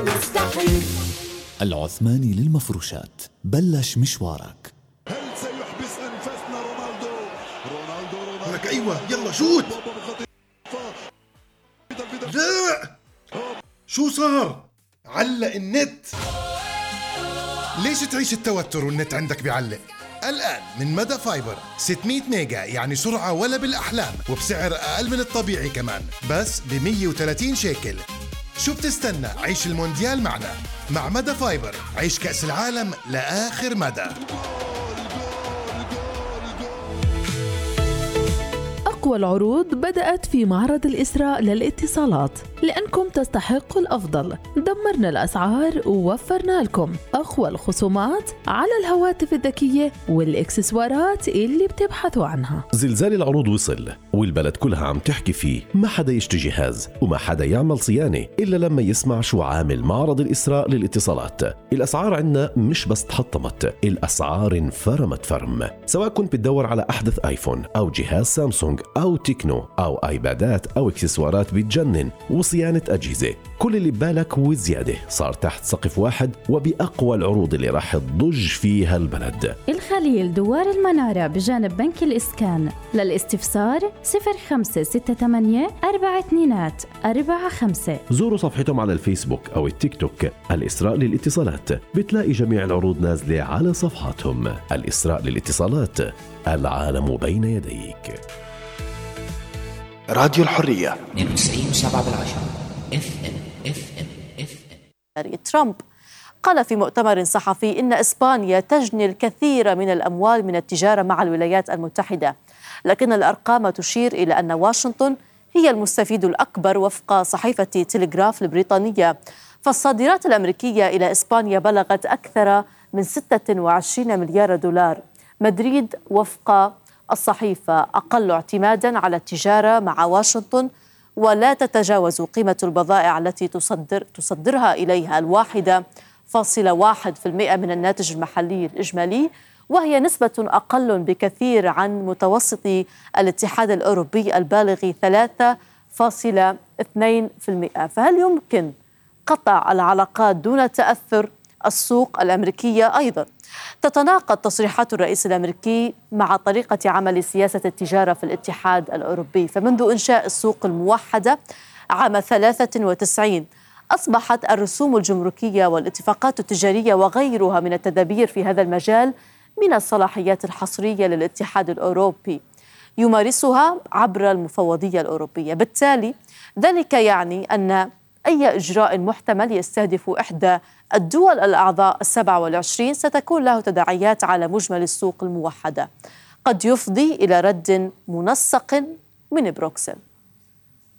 مستحيل. العثماني للمفروشات، بلش مشوارك. هل سيحبس أنفاسنا رونالدو؟ لك أيوة يلا شوت. لا شو صار؟ علق النت. ليش تعيش التوتر والنت عندك بيعلق؟ الآن من مدى فايبر 600 ميجا، يعني سرعة ولا بالأحلام، وبسعر أقل من الطبيعي كمان، بس ب 130 شيكل. شو بتستنى؟ عيش المونديال معنا. مع مدى فايبر عيش كأس العالم لآخر مدى. أقوى العروض بدأت في معرض الإسراء للاتصالات، لأنكم تستحقوا الأفضل. دمرنا الأسعار ووفرنا لكم أقوى الخصومات على الهواتف الذكية والإكسسوارات اللي بتبحثوا عنها. زلزال العروض وصل والبلد كلها عم تحكي فيه. ما حدا يشتري جهاز وما حدا يعمل صيانة إلا لما يسمع شو عامل معرض الإسراء للاتصالات. الأسعار عنا مش بس تحطمت، الأسعار انفرمت فرم. سواء كنت بتدور على أحدث آيفون أو جهاز سامسونج أو تكنو أو آيبادات أو إكسسوارات بتجنن وصيانة أجهزة، كل اللي ببالك وزيادة صار تحت سقف واحد وبأقوى العروض اللي راح تضج فيها البلد. الخليل دوار المنارة بجانب بنك الإسكان. للاستفسار 0568 4245. زوروا صفحتهم على الفيسبوك أو التيك توك الإسراء للاتصالات، بتلاقي جميع العروض نازلة على صفحاتهم. الإسراء للاتصالات، العالم بين يديك. راديو الحرية 92.7 FM. ترامب قال في مؤتمر صحفي إن إسبانيا تجني الكثير من الأموال من التجارة مع الولايات المتحدة، لكن الأرقام تشير إلى أن واشنطن هي المستفيد الأكبر وفق صحيفة تيليغراف البريطانية. فالصادرات الأمريكية إلى إسبانيا بلغت أكثر من 26 مليار دولار. مدريد وفق الصحيفة أقل اعتمادا على التجارة مع واشنطن، ولا تتجاوز قيمة البضائع التي تصدرها إليها 1.1% من الناتج المحلي الإجمالي، وهي نسبة أقل بكثير عن متوسط الاتحاد الأوروبي البالغ 3.2%. فهل يمكن قطع العلاقات دون تأثر السوق الأمريكية؟ أيضا تتناقض تصريحات الرئيس الأمريكي مع طريقة عمل سياسة التجارة في الاتحاد الأوروبي. فمنذ إنشاء السوق الموحدة عام 93 أصبحت الرسوم الجمركية والاتفاقات التجارية وغيرها من التدابير في هذا المجال من الصلاحيات الحصرية للاتحاد الأوروبي يمارسها عبر المفوضية الأوروبية. بالتالي ذلك يعني أن أي إجراء محتمل يستهدف إحدى الدول الأعضاء 27 ستكون له تداعيات على مجمل السوق الموحدة، قد يفضي إلى رد منسق من بروكسل.